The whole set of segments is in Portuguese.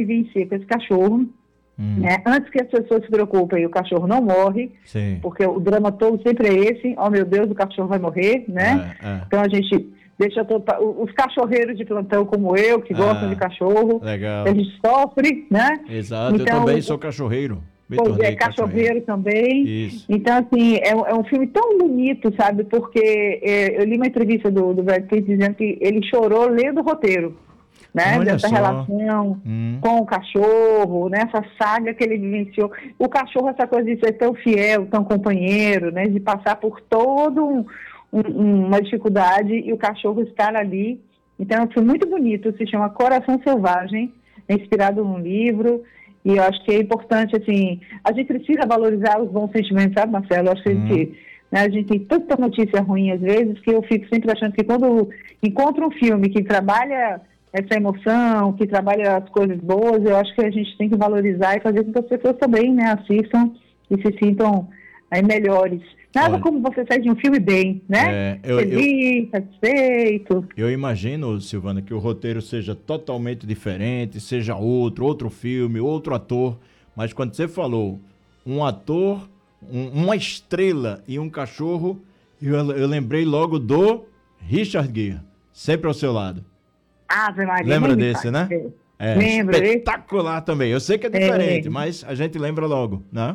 vivencia com esse cachorro, né? Antes que as pessoas se preocupem, o cachorro não morre, Sim. porque o drama todo sempre é esse, oh meu Deus, o cachorro vai morrer, né? Então a gente deixa os cachorreiros de plantão como eu, que gostam de cachorro, legal. a gente sofre, né? Exato, então, eu também sou cachorreiro. Pois é, cachorreiro também. Isso. Então, assim, é um filme tão bonito, sabe? Porque eu li uma entrevista do Brad Pitt dizendo que ele chorou lendo o roteiro, né? Olha dessa só. relação com o cachorro, né? Essa saga que ele vivenciou. O cachorro, essa coisa de ser tão fiel, tão companheiro, né? De passar por todo uma dificuldade e o cachorro estar ali. Então, é um filme muito bonito, se chama Coração Selvagem, é inspirado num livro. E eu acho que é importante, assim, a gente precisa valorizar os bons sentimentos, sabe, Marcelo? Eu acho que a gente tem tanta notícia ruim às vezes que eu fico sempre achando que quando encontro um filme que trabalha essa emoção, que trabalha as coisas boas, eu acho que a gente tem que valorizar e fazer com que as pessoas também, né, assistam e se sintam melhores. Nada como você sair de um filme bem, né? Feliz, satisfeito. Eu imagino, Silvana, que o roteiro seja totalmente diferente, seja outro filme, outro ator, mas quando você falou um ator, uma estrela e um cachorro, eu lembrei logo do Richard Gere, Sempre ao Seu Lado. Ave Maria. Lembra desse, né? Lembro. Espetacular também. Eu sei que é diferente, mas a gente lembra logo, né?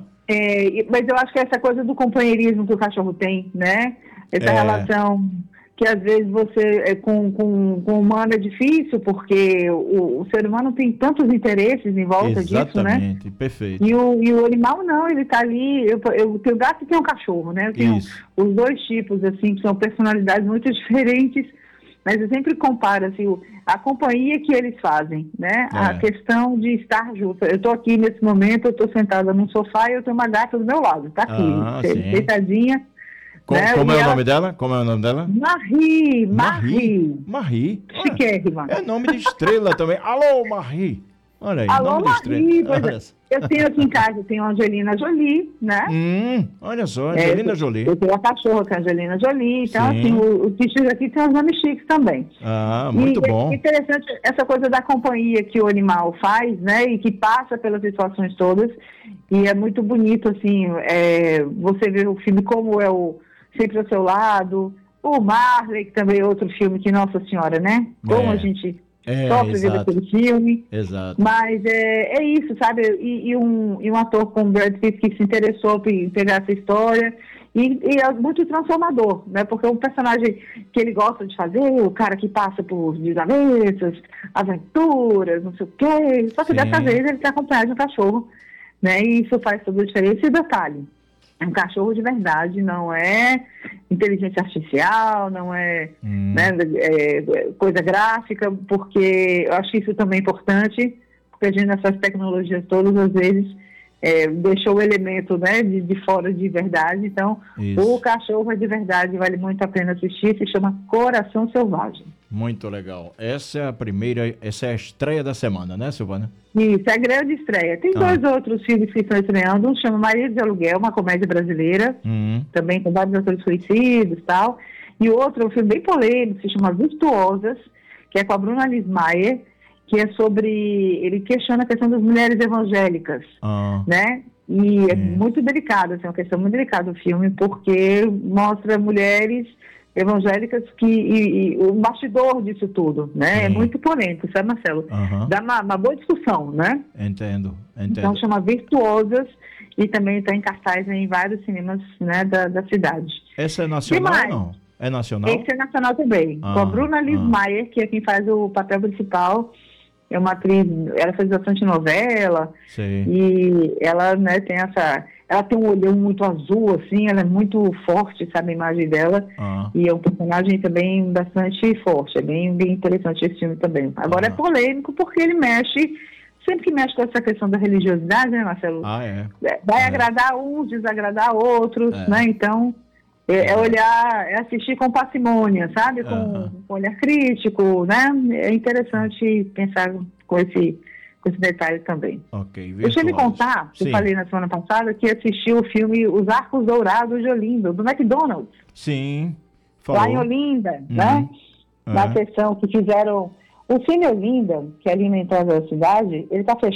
Mas eu acho que essa coisa do companheirismo que o cachorro tem, né? Essa relação que às vezes você, com o humano é difícil, porque o ser humano tem tantos interesses em volta disso, né? Exatamente, perfeito. E o animal não, ele tá ali, eu tenho gato e tenho um cachorro, né? Eu tenho os dois tipos, assim, que são personalidades muito diferentes, mas eu sempre comparo, assim, a companhia que eles fazem, né? A questão de estar junto. Eu estou aqui nesse momento, eu estou sentada num sofá e eu tenho uma gata do meu lado, tá aqui, deitadinha. Como é o nome dela? Como é o nome dela? Marie. Chiquérrima. É nome de estrela também. Alô, Marie. Olha aí, alô, nome de estrela. Pois é. Eu tenho aqui em casa, eu tenho a Angelina Jolie, né? Olha só, Angelina Jolie. Eu tenho a cachorra que é a Angelina Jolie, então assim, os bichos aqui tem os nomes chiques também. Muito bom. É interessante essa coisa da companhia que o animal faz, né? E que passa pelas situações todas. E é muito bonito, assim, você ver o filme como é o Sempre ao Seu Lado, o Marley, que também é outro filme que, nossa senhora, né? Como a gente sofre vendo aquele filme. Exato. Mas é isso, sabe? E um ator como Brad Pitt que se interessou em pegar essa história. E é muito transformador, né? Porque é um personagem que ele gosta de fazer, o cara que passa por desavenças, aventuras, não sei o quê. Só que dessa vez ele está acompanhado de um cachorro, né? E isso faz toda a diferença. E detalhe, é um cachorro de verdade, não é inteligência artificial, não é, coisa gráfica, porque eu acho isso também importante, porque a gente nessas tecnologias todas, às vezes, deixou o elemento, né, de fora de verdade. Então, o cachorro é de verdade, vale muito a pena assistir, se chama Coração Selvagem. Muito legal. Essa é a estreia da semana, né, Silvana? Isso, é a grande estreia. Tem dois outros filmes que estão estreando, um chama Marido de Aluguel, uma comédia brasileira, também com vários atores conhecidos e tal, e o outro é um filme bem polêmico, se chama Virtuosas, que é com a Bruna Lismayer, que é sobre, ele questiona a questão das mulheres evangélicas, né? E é muito delicado, assim, é uma questão muito delicada o filme, porque mostra mulheres evangélicas e o bastidor disso tudo, né? É muito polêmico, sabe, Marcelo? Dá uma boa discussão, né? Entendo. Então chama Virtuosas e também está em cartaz em vários cinemas, né, da cidade. Essa é nacional ou não? É nacional? Esse é nacional também, com a Bruna Lismayer, que é quem faz o papel principal. É uma atriz, ela fez bastante novela. E ela, né, ela tem um olhão muito azul, assim, ela é muito forte, sabe, a imagem dela. E é um personagem também bastante forte, é bem interessante esse filme também. Agora é polêmico porque ele sempre que mexe com essa questão da religiosidade, né, Marcelo? Vai agradar uns, desagradar outros, né? Então, é assistir com parcimônia, sabe? Com olhar crítico, né? É interessante pensar com esse detalhe também. Deixa eu me contar, eu falei na semana passada que assisti o filme Os Arcos Dourados de Olinda, do McDonald's. Sim, falou. Lá em Olinda, né? Na sessão que fizeram O Cine Olinda, que é ali na entrada da cidade, ele está fechado